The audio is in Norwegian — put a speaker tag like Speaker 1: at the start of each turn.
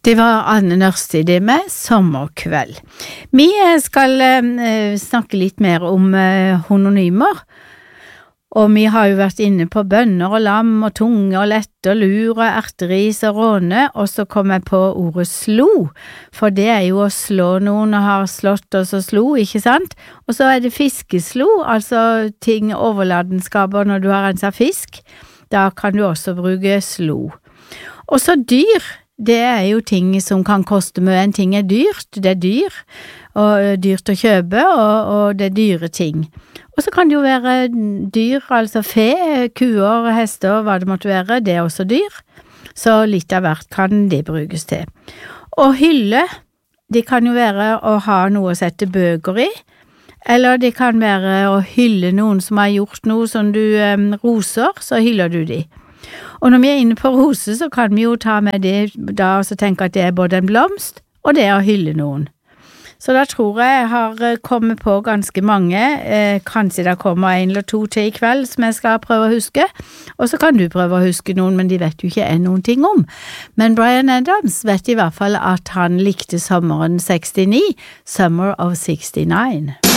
Speaker 1: Det var Anne Nørstid det med Sommerkveld. Vi skal snakke litt mer om hononymer, og vi har jo vært inne på bønner og lam og tunge og lette og lur og erteris og råne, og så kom jeg på ordet slo, for det jo å slå noen og har slått og så slo, ikke sant? Og så det fiskeslo, altså ting overladenskaper når du har renset fisk, da kan du også bruke slo. Og så dyr, det jo ting som kan koste mye, en ting dyrt, det dyr, og dyrt å kjøpe, og det dyre ting. Og så kan det jo være dyr, altså fe, kuer, hester, hva det måtte være, det også dyr, så litt av hvert kan det brukes til. Og hylle, det kan jo være å ha noe å sette bøker i, eller det kan være å hylle noen som har gjort noe som du roser, så hyller du de. Og når vi inne på rose, så kan vi jo ta med det da og så tenke at det både en blomst, og det å hylle noen. Så da tror jeg har kommet på ganske mange, kanskje det kommer en eller to til i kveld som jeg skal prøve å huske, og så kan du prøve å huske noen, men de vet jo ikke noen ting om. Men Bryan Adams vet i hvert fall at han likte sommeren 69, Summer of 69.